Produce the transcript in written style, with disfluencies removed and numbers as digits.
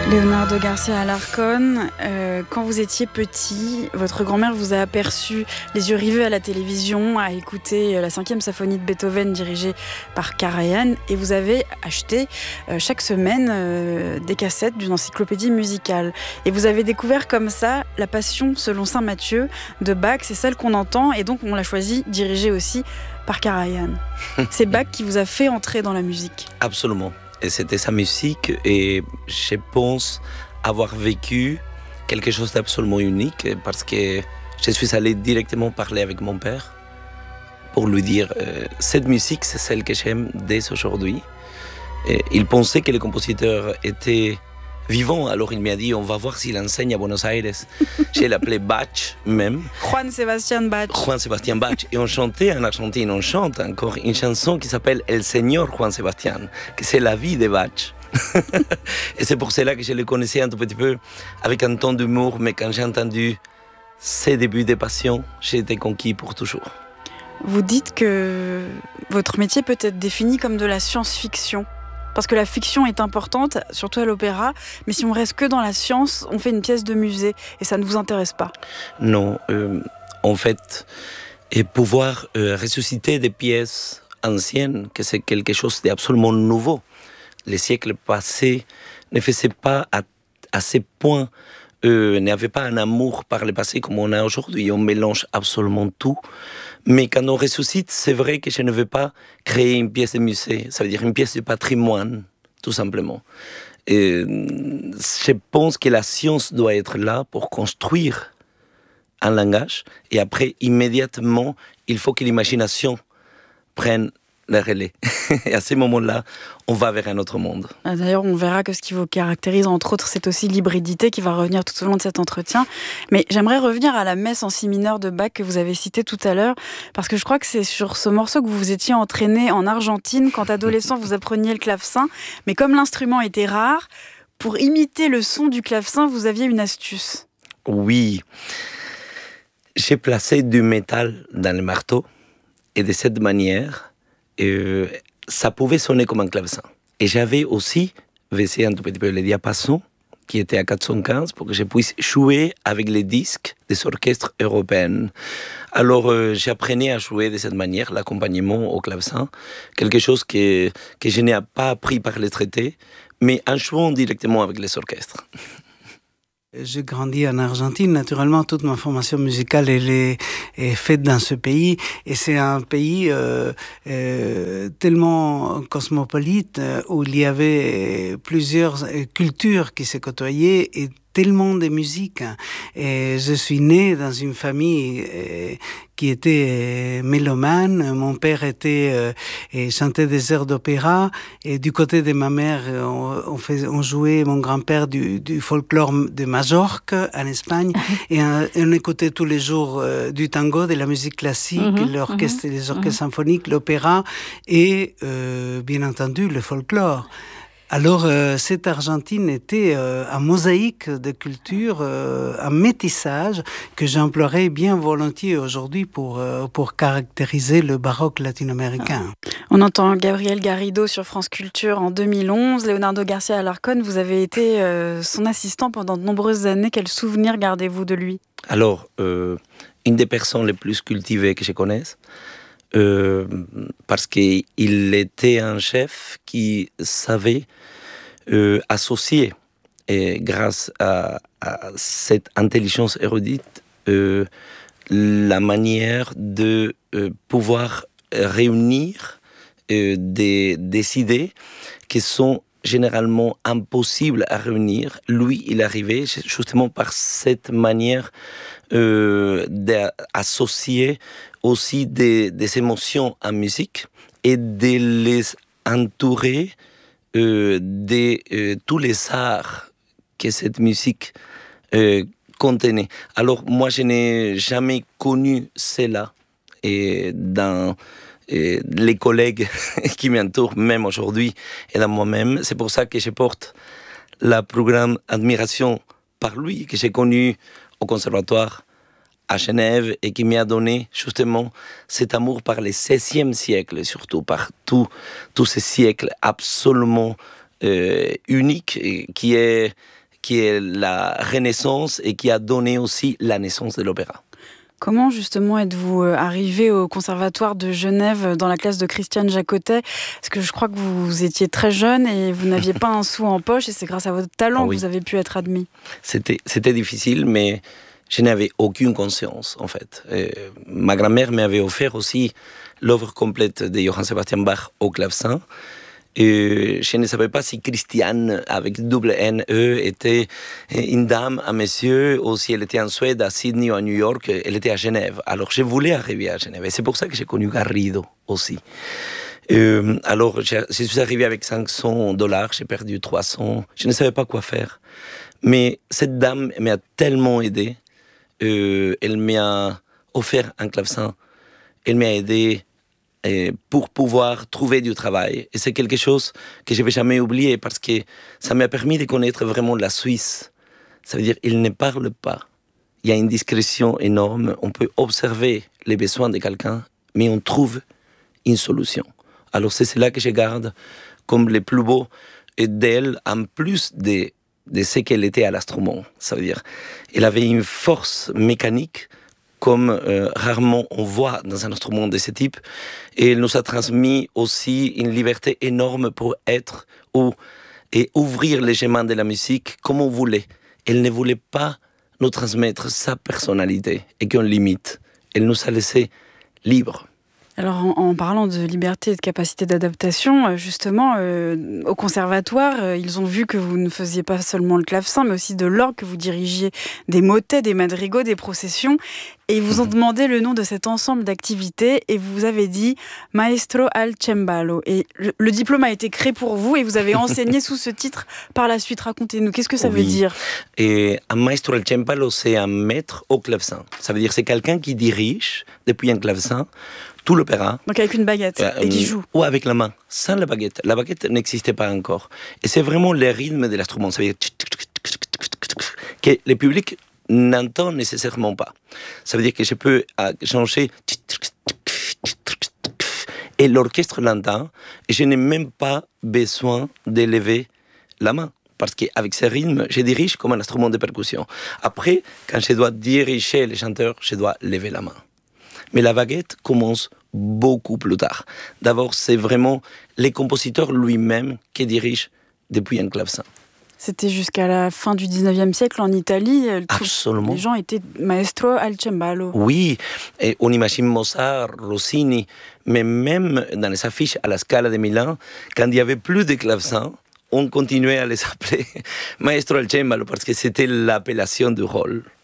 Leonardo Garcia Alarcón, quand vous étiez petit, votre grand-mère vous a aperçu les yeux rivés à la télévision, à écouter la 5e symphonie de Beethoven dirigée par Karajan, et vous avez acheté chaque semaine des cassettes d'une encyclopédie musicale. Et vous avez découvert comme ça la Passion selon saint Matthieu de Bach, c'est celle qu'on entend, et donc on l'a choisie dirigée aussi par Karajan. C'est Bach qui vous a fait entrer dans la musique. Absolument. Et c'était sa musique et je pense avoir vécu quelque chose d'absolument unique parce que je suis allé directement parler avec mon père pour lui dire cette musique c'est celle que j'aime dès aujourd'hui. Et il pensait que le compositeur était vivant, alors il m'a dit on va voir s'il enseigne à Buenos Aires. Je l'appelais Bach même. Juan Sebastián Bach. Juan Sebastián Bach. Et on chantait en Argentine, on chante encore une chanson qui s'appelle El Señor Juan Sebastián, que c'est la vie de Bach. Et c'est pour cela que je le connaissais un tout petit peu, avec un ton d'humour, mais quand j'ai entendu ses débuts de passion, j'ai été conquis pour toujours. Vous dites que votre métier peut être défini comme de la science-fiction. Parce que la fiction est importante, surtout à l'opéra, mais si on reste que dans la science, on fait une pièce de musée et ça ne vous intéresse pas. Non, en fait, et pouvoir ressusciter des pièces anciennes, que c'est quelque chose d'absolument nouveau. Les siècles passés ne faisaient pas à ce point, n'avaient pas un amour par le passé comme on a aujourd'hui. On mélange absolument tout. Mais quand on ressuscite, c'est vrai que je ne veux pas créer une pièce de musée. Ça veut dire une pièce de patrimoine, tout simplement. Et je pense que la science doit être là pour construire un langage. Et après, immédiatement, il faut que l'imagination prenne le relais. Et à ce moment-là, on va vers un autre monde. D'ailleurs, on verra que ce qui vous caractérise, entre autres, c'est aussi l'hybridité qui va revenir tout au long de cet entretien. Mais j'aimerais revenir à la messe en si mineur de Bach que vous avez citée tout à l'heure, parce que je crois que c'est sur ce morceau que vous vous étiez entraîné en Argentine. Quand adolescent, vous appreniez le clavecin. Mais comme l'instrument était rare, pour imiter le son du clavecin, vous aviez une astuce. Oui. J'ai placé du métal dans le marteau. Et de cette manière, ça pouvait sonner comme un clavecin. Et j'avais aussi baissé un tout petit peu le diapason, qui était à 415, pour que je puisse jouer avec les disques des orchestres européens. Alors, j'apprenais à jouer de cette manière, l'accompagnement au clavecin, quelque chose que je n'ai pas appris par les traités, mais en jouant directement avec les orchestres. J'ai grandi en Argentine. Naturellement, toute ma formation musicale est faite dans ce pays. Et c'est un pays tellement cosmopolite où il y avait plusieurs cultures qui se côtoyaient et tellement de musique. Et je suis né dans une famille qui était mélomane. Mon père chantait des airs d'opéra. Et du côté de ma mère, on jouait, mon grand-père, du folklore de Majorque, en Espagne. Et on écoutait tous les jours du tango, de la musique classique, les orchestres symphoniques, l'opéra et, bien entendu, le folklore. Alors, cette Argentine était un mosaïque de culture, un métissage que j'emploierais bien volontiers aujourd'hui pour caractériser le baroque latino-américain. On entend Gabriel Garrido sur France Culture en 2011. Leonardo Garcia Alarcón, vous avez été son assistant pendant de nombreuses années. Quel souvenir gardez-vous de lui ? Alors, une des personnes les plus cultivées que je connaisse, parce qu'il était un chef qui savait associer, et grâce à cette intelligence érudite, la manière de pouvoir réunir des idées qui sont généralement impossibles à réunir. Lui, il arrivait justement par cette manière d'associer aussi des émotions en musique et de les entourer de tous les arts que cette musique contenait. Alors moi, je n'ai jamais connu cela dans les collègues qui m'entourent, même aujourd'hui, et dans moi-même. C'est pour ça que je porte la plus grande admiration par lui, que j'ai connu au conservatoire à Genève et qui m'a donné justement cet amour par le XVIe siècle, surtout par tous ces siècles absolument unique qui est la Renaissance et qui a donné aussi la naissance de l'opéra. Comment justement êtes-vous arrivé au Conservatoire de Genève dans la classe de Christiane Jacotet? Parce que je crois que vous étiez très jeune et vous n'aviez pas un sou en poche et c'est grâce à votre talent que vous avez pu être admis. C'était difficile, mais je n'avais aucune conscience en fait. Ma grand-mère m'avait offert aussi l'œuvre complète de Johann Sebastian Bach au clavecin. Et je ne savais pas si Christiane, avec double N-E, était une dame à messieurs, ou si elle était en Suède, à Sydney ou à New York. Elle était à Genève. Alors, je voulais arriver à Genève. Et c'est pour ça que j'ai connu Garrido aussi. Alors, je suis arrivé avec $500. J'ai perdu 300. Je ne savais pas quoi faire. Mais cette dame m'a tellement aidé. Elle m'a offert un clavecin. Elle m'a aidé pour pouvoir trouver du travail. Et c'est quelque chose que je ne vais jamais oublier parce que ça m'a permis de connaître vraiment la Suisse. Ça veut dire qu'il ne parle pas. Il y a une discrétion énorme. On peut observer les besoins de quelqu'un, mais on trouve une solution. Alors c'est cela que je garde comme le plus beau d'elle, en plus de ce qu'elle était à l'instrument. Ça veut dire qu'elle avait une force mécanique comme rarement on voit dans un instrument de ce type. Et elle nous a transmis aussi une liberté énorme pour être et ouvrir les chemins de la musique comme on voulait. Elle ne voulait pas nous transmettre sa personnalité et qu'on limite. Elle nous a laissés libres. Alors en parlant de liberté et de capacité d'adaptation, justement, au conservatoire, ils ont vu que vous ne faisiez pas seulement le clavecin, mais aussi de l'orgue, que vous dirigiez des motets, des madrigaux, des processions. Et ils vous ont demandé le nom de cet ensemble d'activités et vous avez dit « Maestro al cembalo ». Et le diplôme a été créé pour vous et vous avez enseigné sous ce titre par la suite. Racontez-nous, qu'est-ce que ça veut dire? Et un maestro al cembalo, c'est un maître au clavecin. Ça veut dire que c'est quelqu'un qui dirige depuis un clavecin tout l'opéra. Donc avec une baguette et qui joue. Ou avec la main, sans la baguette. La baguette n'existait pas encore. Et c'est vraiment le rythme de l'instrument. Ça veut dire que le public n'entend nécessairement pas. Ça veut dire que je peux changer et l'orchestre l'entend et je n'ai même pas besoin d'élever la main. Parce qu'avec ce rythme, je dirige comme un instrument de percussion. Après, quand je dois diriger les chanteurs, je dois lever la main. Mais la baguette commence beaucoup plus tard. D'abord, c'est vraiment le compositeur lui-même qui dirige depuis un clavecin. C'était jusqu'à la fin du 19e siècle en Italie. Absolument. Les gens étaient maestro al cembalo. Oui, et on imagine Mozart, Rossini, mais même dans les affiches à la Scala de Milan, quand il n'y avait plus de clavecin, on continuait à les appeler maestro al cembalo parce que c'était l'appellation du rôle.